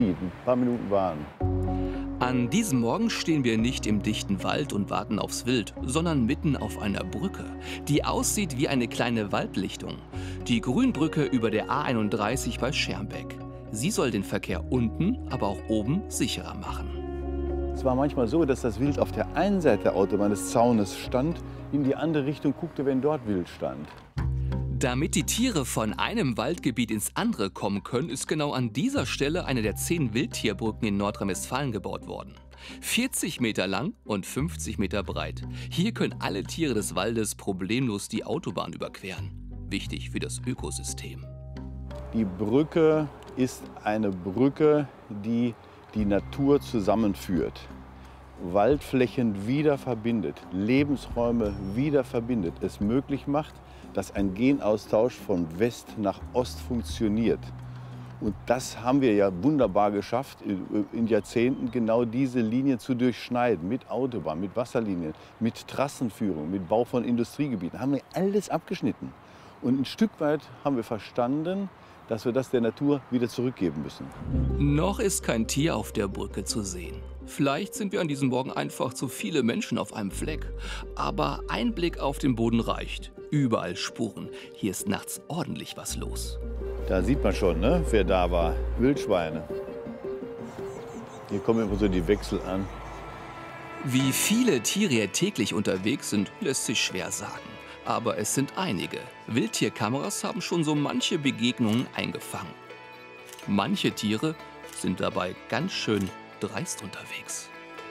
Ein paar Minuten warten. An diesem Morgen stehen wir nicht im dichten Wald und warten aufs Wild, sondern mitten auf einer Brücke, die aussieht wie eine kleine Waldlichtung. Die Grünbrücke über der A31 bei Schermbeck. Sie soll den Verkehr unten, aber auch oben sicherer machen. Es war manchmal so, dass das Wild auf der einen Seite der Autobahn des Zaunes stand, in die andere Richtung guckte, wenn dort Wild stand. Damit die Tiere von einem Waldgebiet ins andere kommen können, ist genau an dieser Stelle eine der 10 Wildtierbrücken in Nordrhein-Westfalen gebaut worden. 40 Meter lang und 50 Meter breit. Hier können alle Tiere des Waldes problemlos die Autobahn überqueren. Wichtig für das Ökosystem. Die Brücke ist eine Brücke, die die Natur zusammenführt, Waldflächen wieder verbindet, Lebensräume wieder verbindet, es möglich macht, dass ein Genaustausch von West nach Ost funktioniert. Und das haben wir ja wunderbar geschafft, in Jahrzehnten genau diese Linie zu durchschneiden. Mit Autobahn, mit Wasserlinien, mit Trassenführung, mit Bau von Industriegebieten. Haben wir alles abgeschnitten. Und ein Stück weit haben wir verstanden, dass wir das der Natur wieder zurückgeben müssen. Noch ist kein Tier auf der Brücke zu sehen. Vielleicht sind wir an diesem Morgen einfach zu viele Menschen auf einem Fleck. Aber ein Blick auf den Boden reicht. Überall Spuren. Hier ist nachts ordentlich was los. Da sieht man schon, ne, wer da war. Wildschweine. Hier kommen immer so die Wechsel an. Wie viele Tiere hier täglich unterwegs sind, lässt sich schwer sagen. Aber es sind einige. Wildtierkameras haben schon so manche Begegnungen eingefangen. Manche Tiere sind dabei ganz schön dreist unterwegs.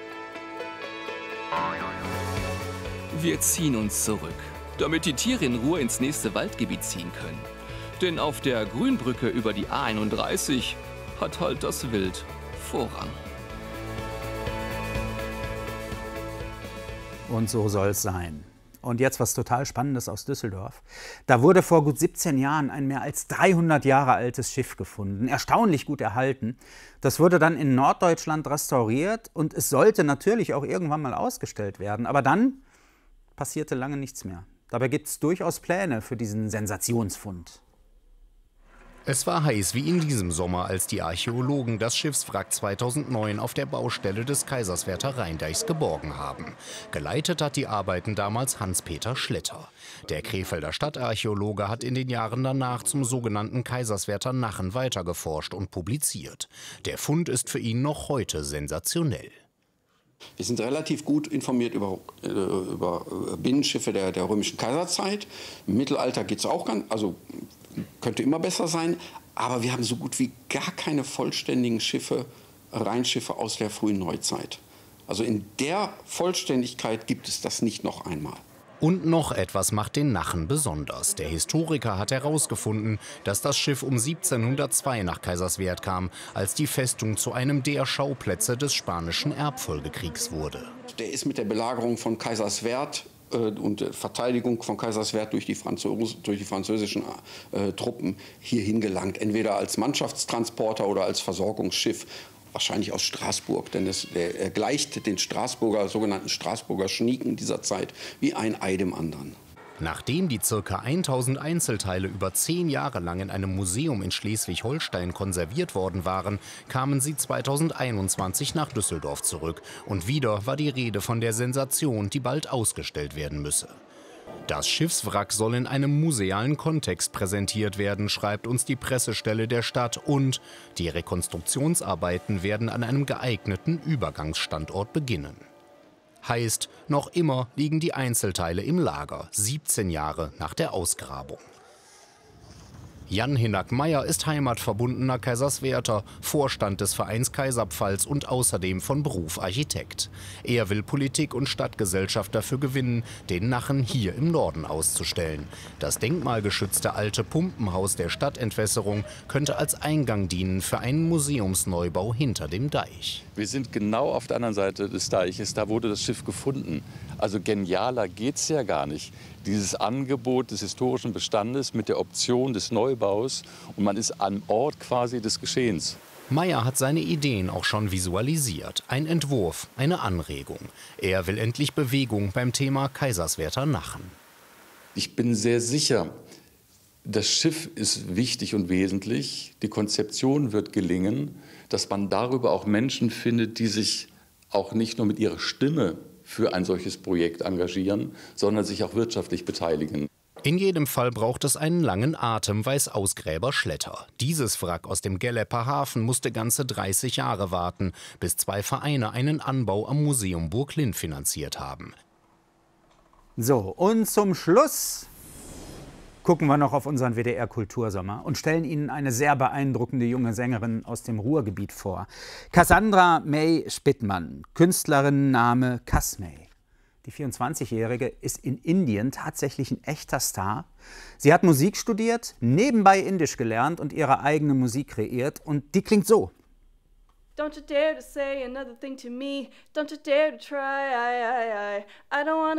Wir ziehen uns zurück, damit die Tiere in Ruhe ins nächste Waldgebiet ziehen können. Denn auf der Grünbrücke über die A31 hat halt das Wild Vorrang. Und so soll es sein. Und jetzt was total Spannendes aus Düsseldorf. Da wurde vor gut 17 Jahren ein mehr als 300 Jahre altes Schiff gefunden, erstaunlich gut erhalten. Das wurde dann in Norddeutschland restauriert und es sollte natürlich auch irgendwann mal ausgestellt werden. Aber dann passierte lange nichts mehr. Dabei gibt es durchaus Pläne für diesen Sensationsfund. Es war heiß wie in diesem Sommer, als die Archäologen das Schiffswrack 2009 auf der Baustelle des Kaiserswerther Rheindeichs geborgen haben. Geleitet hat die Arbeiten damals Hans-Peter Schlitter. Der Krefelder Stadtarchäologe hat in den Jahren danach zum sogenannten Kaiserswerther Nachen weitergeforscht und publiziert. Der Fund ist für ihn noch heute sensationell. Wir sind relativ gut informiert über Binnenschiffe der römischen Kaiserzeit. Im Mittelalter geht es auch also könnte immer besser sein. Aber wir haben so gut wie gar keine vollständigen Schiffe, Rheinschiffe aus der frühen Neuzeit. Also in der Vollständigkeit gibt es das nicht noch einmal. Und noch etwas macht den Nachen besonders. Der Historiker hat herausgefunden, dass das Schiff um 1702 nach Kaiserswerth kam, als die Festung zu einem der Schauplätze des Spanischen Erbfolgekriegs wurde. Der ist mit der Belagerung von Kaiserswerth und der Verteidigung von Kaiserswerth durch die französischen Truppen hierhin gelangt. Entweder als Mannschaftstransporter oder als Versorgungsschiff. Wahrscheinlich aus Straßburg, denn er gleicht den sogenannten Straßburger Schnieken dieser Zeit wie ein Ei dem anderen. Nachdem die ca. 1000 Einzelteile über 10 Jahre lang in einem Museum in Schleswig-Holstein konserviert worden waren, kamen sie 2021 nach Düsseldorf zurück. Und wieder war die Rede von der Sensation, die bald ausgestellt werden müsse. Das Schiffswrack soll in einem musealen Kontext präsentiert werden, schreibt uns die Pressestelle der Stadt. Und die Rekonstruktionsarbeiten werden an einem geeigneten Übergangsstandort beginnen. Heißt, noch immer liegen die Einzelteile im Lager, 17 Jahre nach der Ausgrabung. Jan Hinak-Meyer ist heimatverbundener Kaiserswerther, Vorstand des Vereins Kaiserpfalz und außerdem von Beruf Architekt. Er will Politik und Stadtgesellschaft dafür gewinnen, den Nachen hier im Norden auszustellen. Das denkmalgeschützte alte Pumpenhaus der Stadtentwässerung könnte als Eingang dienen für einen Museumsneubau hinter dem Deich. Wir sind genau auf der anderen Seite des Deiches, da wurde das Schiff gefunden. Also genialer geht's ja gar nicht. Dieses Angebot des historischen Bestandes mit der Option des Neubaus und man ist am Ort quasi des Geschehens. Meyer hat seine Ideen auch schon visualisiert. Ein Entwurf, eine Anregung. Er will endlich Bewegung beim Thema Kaiserswerther Nachen. Ich bin sehr sicher, das Schiff ist wichtig und wesentlich. Die Konzeption wird gelingen. dass man darüber auch Menschen findet, die sich auch nicht nur mit ihrer Stimme für ein solches Projekt engagieren, sondern sich auch wirtschaftlich beteiligen. In jedem Fall braucht es einen langen Atem, weiß Ausgräber Schletter. Dieses Wrack aus dem Gellepper Hafen musste ganze 30 Jahre warten, bis 2 Vereine einen Anbau am Museum Burgklint finanziert haben. So, und zum Schluss gucken wir noch auf unseren WDR-Kultursommer und stellen Ihnen eine sehr beeindruckende junge Sängerin aus dem Ruhrgebiet vor. Cassandra May Spittmann, Künstlerinnenname Casmay. Die 24-Jährige ist in Indien tatsächlich ein echter Star. Sie hat Musik studiert, nebenbei Indisch gelernt und ihre eigene Musik kreiert. Und die klingt so. Don't you dare to say another thing to me. Don't you dare to try. I don't wanna